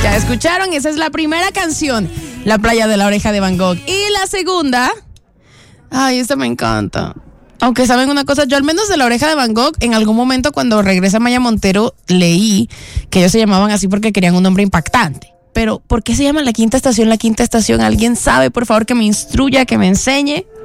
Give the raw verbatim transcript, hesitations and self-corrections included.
Ya escucharon, esa es la primera canción, La playa de la oreja de Van Gogh. Y la segunda, ay, esta me encanta. Aunque saben una cosa, yo al menos de La oreja de Van Gogh, en algún momento cuando regresa Maya Montero, leí que ellos se llamaban así porque querían un nombre impactante. Pero, ¿por qué se llama La Quinta Estación, La Quinta Estación? ¿Alguien sabe? Por favor, que me instruya, que me enseñe.